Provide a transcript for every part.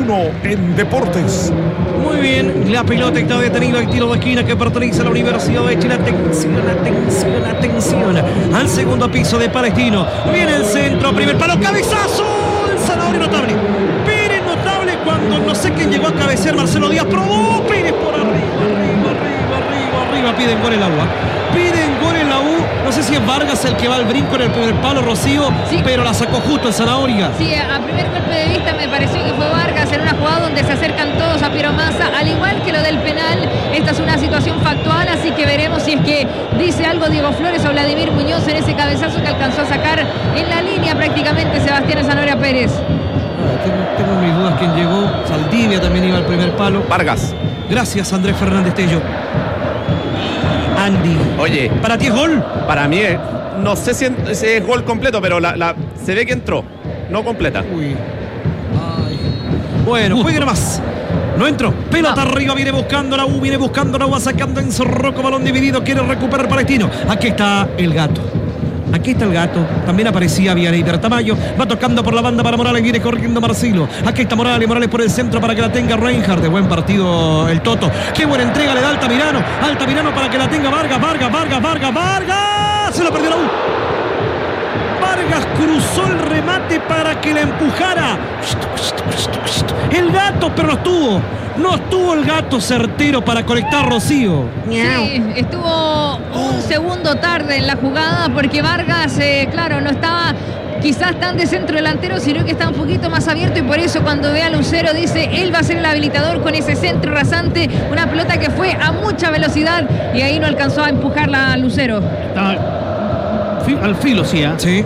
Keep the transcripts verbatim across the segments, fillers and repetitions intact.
uno en Deportes. Muy bien, la pelota está detenida, el tiro de esquina que pertenece a la Universidad de Chile. Atención, atención, atención al segundo piso de Palestino. Viene el centro, primer palo, cabezazo. El Zanahoria notable. Pérez notable cuando no sé quién llegó a cabecear. Marcelo Díaz probó. Pérez por arriba, arriba, arriba, arriba, arriba. Piden gol en la U. Piden gol en la U. No sé si es Vargas el que va al brinco en el primer palo, Rocío, sí, pero la sacó justo el Zanahoria. Sí, a primer golpe de vista me pareció que fue Vargas en una jugada donde se acercan todos a Piero Massa, al igual que lo del penal. Esta es una situación factual, así que veremos si es que dice algo Diego Flores o Vladimir Muñoz en ese cabezazo que alcanzó a sacar en la línea prácticamente Sebastián Zanahoria Pérez. Ah, tengo, tengo mis dudas quién llegó. Saldivia también iba al primer palo. Vargas. Gracias, Andrés Fernández Tello. Andy. Oye. ¿Para ti es gol? Para mí es, no sé si es, si es gol completo, pero la, la, se ve que entró. No completa. Uy. Ay. Bueno, juegue nomás. No entró. Pelota no. Arriba, viene buscando la U, viene buscando la U, va sacando en Zorroco, balón dividido, quiere recuperar Palestino. Aquí está el gato. Aquí está el gato, también aparecía Vianey Tamayo, va tocando por la banda para Morales, viene corriendo Marcelo, aquí está Morales, Morales por el centro para que la tenga Reinhardt, de buen partido el Toto, qué buena entrega le da Altamirano, Altamirano para que la tenga Vargas, Vargas, Vargas, Vargas, Vargas, se la perdió la U. Vargas cruzó el remate para que la empujara el gato, pero no estuvo. No estuvo el gato certero para conectar Rocío. Sí, estuvo un segundo tarde en la jugada porque Vargas, eh, claro, no estaba quizás tan de centro delantero, sino que está un poquito más abierto y por eso cuando ve a Lucero dice, él va a ser el habilitador con ese centro rasante, una pelota que fue a mucha velocidad y ahí no alcanzó a empujarla a Lucero. Estaba al filo, sí, ¿eh? Sí.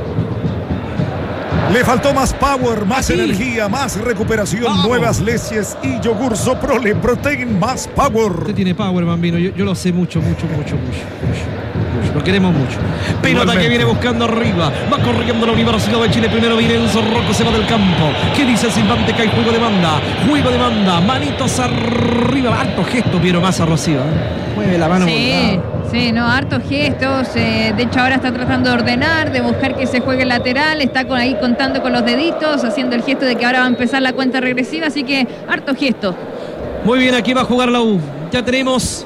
Le faltó más power, más Aquí. energía, más recuperación, Vamos. Nuevas leches y yogur Soprole Protein más power. Usted tiene power, Bambino, yo, yo lo sé mucho, mucho, mucho, mucho, mucho, mucho. Lo queremos mucho. Pelota Igualmente. que viene buscando arriba, va corriendo la Universidad de Chile, primero viene Enzo Rocco, se va del campo. ¿Qué dice el silbante? Que hay juego de banda, juego de banda, manitos arriba, harto gesto, Piero Massa, Rocío, ¿eh? Mueve la mano. Sí, por sí, no, hartos gestos. Eh, de hecho, ahora está tratando de ordenar, de buscar que se juegue el lateral. Está con, ahí contando con los deditos, haciendo el gesto de que ahora va a empezar la cuenta regresiva. Así que, hartos gestos. Muy bien, aquí va a jugar la U. Ya tenemos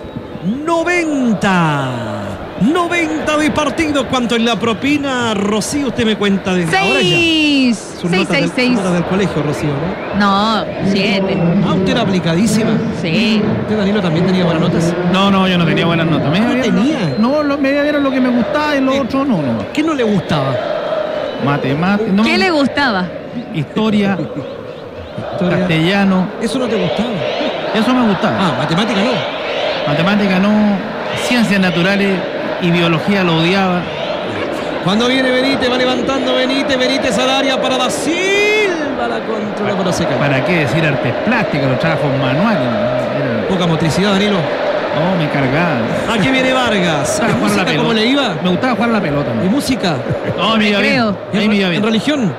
noventa. noventa de partido. ¿Cuánto es la propina, Rocío? Usted me cuenta desde ahora ya. Seis. Sus Seis, notas seis, del, seis. notas del colegio, Rocío, ¿no? No, siete. Ah, usted era aplicadísima. Sí. ¿Usted, Danilo, también tenía buenas notas? No, no, yo no tenía buenas notas. Me ¿No iba bien, tenía? No, lo, me iba bien lo que me gustaba y lo Eh. otro no, no. ¿Qué no le gustaba? Matemáticas. No, ¿Qué le gustaba? Historia, Historia. castellano. ¿Eso no te gustaba? Eso me gustaba. Ah, matemática no. Matemática no. Ciencias naturales y biología lo odiaba. Cuando viene Benítez, va levantando Benítez, Benítez al área para Da Silva, la controla, pero se cae. ¿Para qué decir artes plásticas? Los trabajos manuales. Era- Poca motricidad, Danilo. No, me cargaba. Aquí viene Vargas. Me gustaba ¿Y jugar a la música pelota. cómo le iba? Me gustaba jugar a la pelota. ¿Y música? No, me iba bien. Creo. Ahí me iba bien. ¿En religión?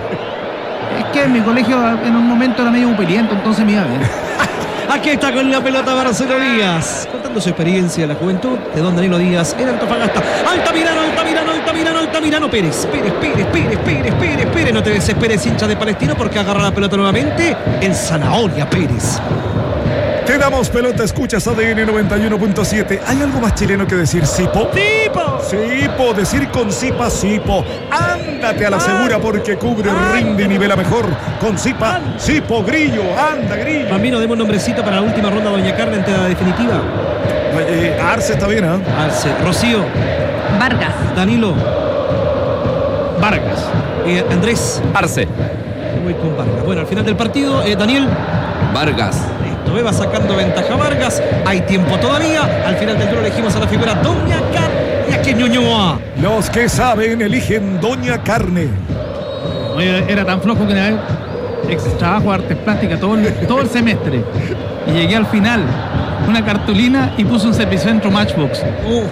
Es que en mi colegio en un momento era medio uperiento, entonces me iba bien. Aquí está con la pelota Marcelo Díaz, contando su experiencia de la juventud de don Danilo Díaz en Antofagasta. Altamirano, Altamirano, Altamirano, Altamirano, Pérez, Pérez, Pérez, Pérez, Pérez, Pérez, Pérez. No te desesperes, hincha de Palestino, porque agarra la pelota nuevamente el Zanahoria Pérez. Te damos pelota, escuchas A D N noventa y uno punto siete. ¿Hay algo más chileno que decir Sipo? ¡Tipo! Sipo, decir con Sipa, Sipo. Ándate a la segura porque cubre, rinde y nivela mejor. Con Sipa, Sipo, Grillo, anda, Grillo. Bambino, demos un nombrecito para la última ronda, doña Carmen, ante la definitiva. Eh, Arce está bien, ¿ah? ¿eh? Arce, Rocío, Vargas. Danilo, Vargas. eh, Andrés. Arce. Voy con Vargas. Bueno, al final del partido, eh, Daniel. Vargas. Listo, eh, va sacando ventaja Vargas. Hay tiempo todavía. Al final del duelo elegimos a la figura Doña Carne. Que Ñuñoa. Los que saben eligen Doña Carne. Oye, era tan flojo que una vez ex trabajo de artes plásticas todo el, todo el semestre. Y llegué al final, una cartulina y puse un servicentro Matchbox. Uh.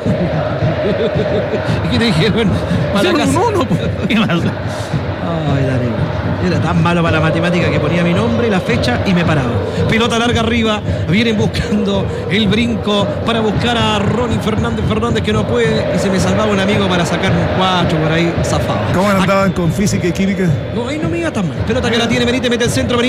¿Y qué te dijeron? Para Pusieron casa. un uno, pues. ¿Qué más? Ay, Danilo. Era tan malo para la matemática que ponía mi nombre, la fecha y me paraba. Pelota larga arriba. Vienen buscando el brinco para buscar a Ronnie Fernández Fernández que no puede. Y se me salvaba un amigo para sacar un cuatro por ahí zafado. ¿Cómo andaban con física y química? No, ahí no me iba tan mal. Pelota que la tiene Benítez, mete el centro.